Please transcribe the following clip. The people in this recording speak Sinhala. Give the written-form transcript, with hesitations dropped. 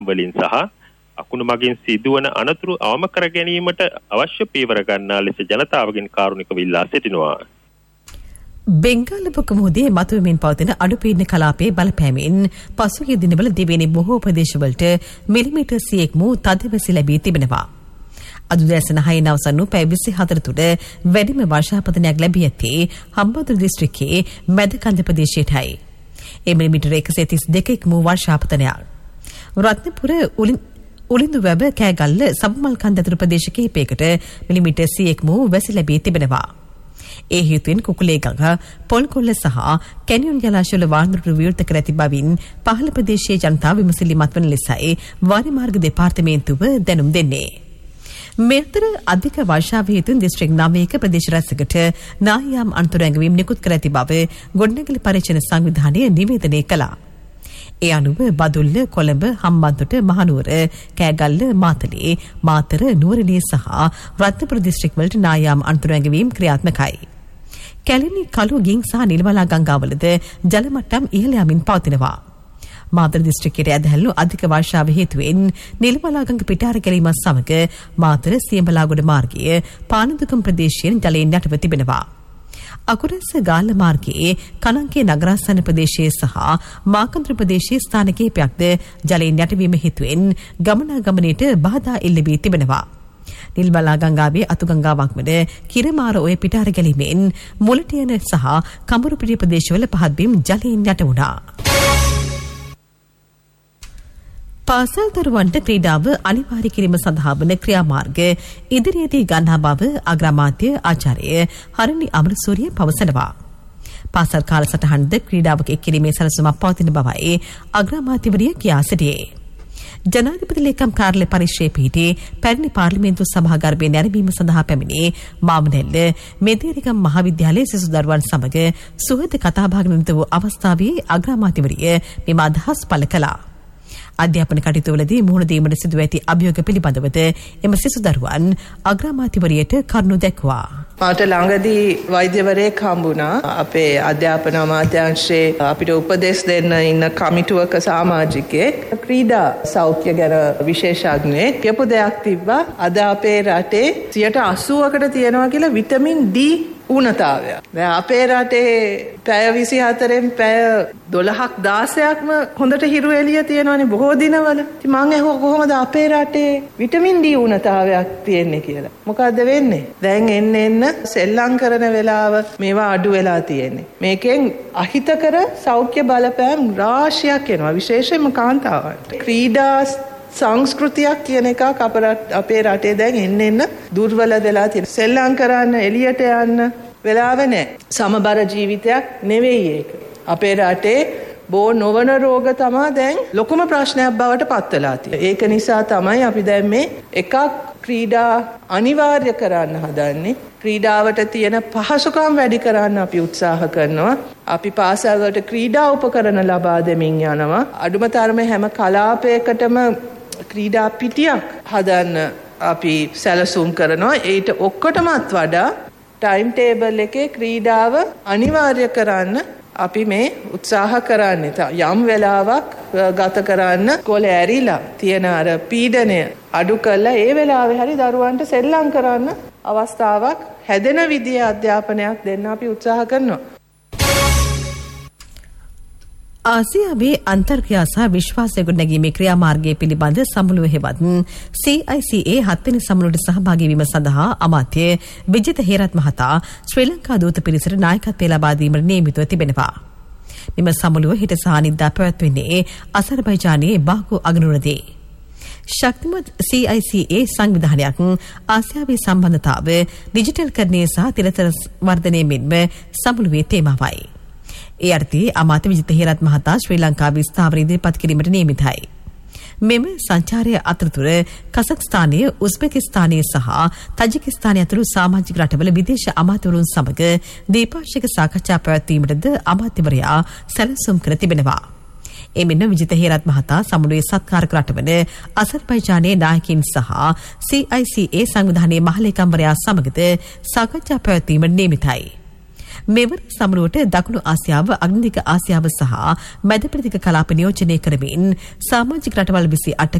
වලින් සහ අකුණු මගින් සිදුවන අනතුරු අවම කර ගැනීමට අවශ්‍ය පියවර ගන්නා ලෙස ජනතාවගෙන් කාරුණිකව ඉල්ලා සිටිනවා. බෙන්ගාල මුහුදේ මතුවෙමින් පවතින අඩුපීඩන කලාපයේ බලපෑමෙන් පසුගිය දිනවල දිවෙනේ බොහෝ ප්‍රදේශවලට මිලිමීටර් 100ක් වූ තදවැසි ලැබී තිබෙනවා. අද උදෑසන 6 අවසන් වූ පැය 24 තුළ වැඩිම වර්ෂාපතනයක් ලැබී ඇත්තේ හම්බන්තොට දිස්ත්‍රික්කයේ මැදකන්ද ප්‍රදේශයටයි. ඒ මිලිමීටර් 132ක් වූ වර්ෂාපතනයක්. රත්නපුර උලින්දු වැව කෑගල්ල සබමල් කන්ද ඇතුළු ප්‍රදේශ කිහිපයකට මිලිමීටර් 100ක් වූ වැසි ලැබී තිබෙනවා. ඒ හේතුවෙන් කුකුලේ ගඟ, පොල්කොල්ල සහ කැනියොන් ජලාශවල වාහනවල විවෘත කර ඇති බවින් පහළ ප්‍රදේශයේ ජනතාව විමසිලිමත් වන ලෙසයි වාරිමාර්ග දෙපාර්තමේන්තුව දැනුම් දෙන්නේ. මෙතර අධික වර්ෂාව හේතුවෙන් දිස්ත්‍රික් 9ක ප්‍රදේශ රැසකට නාහියාම් අනතුරු ඇඟවීම් නිකුත් කර ඇති බව ගොඩනැගිලි පරීක්ෂණ සංවිධානය නිවේදනය කළා. ඒ අනුව බදුල්ල, කොළඹ, හම්බන්තොට, මහනුවර, කෑගල්ල, මාතලේ, මාතර, නුවරඑළිය සහ රත්නපුර දිස්ත්‍රික් වලට නායාම් අනතුරු ඇඟවීම් ක්‍රියාත්මකයි. කැලණි, කළු, ගින් සහ නිල්වලා ගංගාවලද ජල මට්ටම් ඉහළ යමින් පවතිනවා. මාතර දිස්ත්‍රික්කයේ ඇදහැල්ලු අධික වර්ෂාව හේතුවෙන් නිල්වලා ගඟ පිටාර ගැලීමත් සමග මාතර සියඹලාගොඩ මාර්ගයේ පානදුකම් ප්‍රදේශයෙන් ජලයෙන් යටව තිබෙනවා. අකුරැස්ස ගාල්ල මාර්ගයේ කණංකේ නගරාසන්න ප්‍රදේශයේ සහ මාකන්ත්‍ර ප්‍රදේශයේ ස්ථාන කිහිපයක්ද ජලයෙන් යටවීම හේතුවෙන් ගමනාගමනයට බාධා එල්ල වී තිබෙනවා. නිල්වලා ගංගාවේ අතුගංගාවක් වන කිරමාර ඔය පිටාර ගැලීමෙන් මුලටියන සහ කඹුරුපිටිය ප්‍රදේශවල පහත් බිම් ජලයෙන් යට වුණා. පාසල් දරුවන්ට ක්‍රීඩාව අනිවාර්ය කිරීම සඳහා වන ක්‍රියාමාර්ග ඉදිරියේදී ගන්නා බව අග්‍රාමාත්‍ය ආචාර්ය හරණි අමරසූරිය පවසනවා. පාසල් කාලසටහනද ක්‍රීඩාවක එක්කිරීමේ සැලසුමක් පවතින බවයි අග්‍රාමාත්‍යවරිය කියා සිටියේ. ජනාධිපති ලේකම් කාර්යාලය පරිශ්‍රයේ පිහිටි පැරණි පාර්ලිමේන්තු සභාගර්භයේ නැරඹීම සඳහා පැමිණි මාමනැල්ල මෙදිරිගම් මහාවිද්‍යාලයේ සිසු දරුවන් සමග සුහද කතාබහක නිරත වූ අවස්ථාවේ අග්‍රාමාත්‍යවරිය මෙම අදහස් පළ කළා. අධ්‍යාපන කටයුතුවලදී මුහුණ දීමට සිදුව ඇති අභියෝග පිළිබඳවද එම සිසු දරුවන් අග්‍රාමාත්‍යවරියට කරුණු දැක්වා. මට ළඟදී වෛද්‍යවරයෙක් හම්බුණා. අපේ අධ්‍යාපන අමාත්‍යාංශයේ අපිට උපදෙස් දෙන්න ඉන්න කමිටුවක සමාජිකයෙක් ක්‍රීඩා සෞඛ්‍ය ගැන විශේෂඥයෙක් කියපු දෙයක් තිබ්බා. අද අපේ රටේ 80%කට තියෙනවා කියලා විටමින් D ඌනතාවය. දැන් අපේ රටේ පැය 24න් පැය 12ක් 16ක්ම හොඳට හිරු එළිය තියෙනවානේ බොහෝ දිනවල. ඉතින් මං අහුවා කොහොමද අපේ රටේ විටමින් D ඌනතාවයක් තියෙන්නේ කියලා. මොකද්ද වෙන්නේ? දැන් එන්න සෙල්ලම් කරන වෙලාව මේවා අඩු වෙලා තියෙන්නේ. මේකෙන් අහිතකර සෞඛ්‍ය බලපෑම් රාශියක් එනවා විශේෂයෙන්ම කාන්තාවන්ට. ක්‍රීඩා සංස්කෘතියක් කියන එකක් අපේ රටේ දැන් එන්න දුර්වල වෙලා තියෙනවා. සෙල්ලම් කරන්න එළියට යන්න වෙලාව නැහැ. සමබර ජීවිතයක් නෙවෙයි ඒක. අපේ රටේ බෝ නොවන රෝග තමයි දැන් ලොකුම ප්‍රශ්නයක් බවට පත් වෙලා තියෙන්නේ. ඒක නිසා තමයි අපි දැන් මේ එකක් ක්‍රීඩා අනිවාර්ය කරන්න හදන්නේ. ක්‍රීඩාවට තියෙන පහසුකම් වැඩි කරන්න අපි උත්සාහ කරනවා. අපි පාසල් වලට ක්‍රීඩා උපකරණ ලබා දෙමින් යනවා. අඩුම තරමේ හැම කලාපයකටම ක්‍රීඩා පිටියක් හදන්න අපි සැලසුම් කරනවා. ඒට ඔක්කොටමත් වඩා ටයිම් ටේබල් එකේ ක්‍රීඩාව අනිවාර්ය කරන්න අපි මේ උත්සාහ කරන්නේ. යම් වෙලාවක් ගත කරන්න කොලේ ඇරිලා තියෙන අර පීඩනය අඩු කරලා ඒ වෙලාවේ හරි දරුවන්ට සෙල්ලම් කරන්න අවස්ථාවක් හැදෙන විදිහේ අධ්‍යාපනයක් දෙන්න අපි උත්සාහ කරනවා. ආසියාවේ අන්තර්ක්‍රියා සහ විශ්වාසය ගොඩනැගීමේ ක්‍රියාමාර්ගය පිළිබඳ සමුළුව හෙවත් CICA 7 වෙනි සමුළුවට සහභාගී වීම සඳහා අමාත්‍ය විජිත හේරත් මහතා ශ්‍රී ලංකා දූත පිරිසට නායකත්වය ලබා දීමට නියමිතව තිබෙනවා. මෙම සමුළුව හෙට සහ අනිද්දා පැවැත්වෙන්නේ අසර්බයිජානයේ බාකු අගනුවරදී. ශක්තිමත් CICA සංවිධානයක් ආසියාවේ සම්බන්ධතාව ඩිජිටල්කරණය සහ තිරතර වර්ධනය මෙන්ම සමුළුවේ තේමාවයි. ඒ අර්ථයේ අමාත්‍ය විජිත හේරත් මහතා ශ්‍රී ලංකාවේ ස්ථාවර ඉදිරිපත් කිරීමට නියමිතයි. මෙම සංචාරය අතරතුර කසක්ස්ථානය, උස්බෙකිස්තානය සහ තජිකිස්තානය අතුරු සමාජික රටවල විදේශ අමාත්‍යවරුන් සමග ද්විපාක්ෂික සාකච්ඡා පැවැත්වීමටද අමාත්‍යවරයා සැලසුම් කර තිබෙනවා. එමෙන්න විජිත හේරත් මහතා සමුළුවේ සත්කාරක රටවන අසර්බයිජානයේ නායකින් සහ CICA සංවිධානයේ මහලේකම්වරයා සමගද සාකච්ඡා පැවැත්වීමට නියමිතයි. මෙවර සමරුවට දකුණු ආසියාව, අග්නික ආසියාව සහ මැද ප්‍රතික කලාප නියෝජනය කරමින් සමාජික රටවල් 28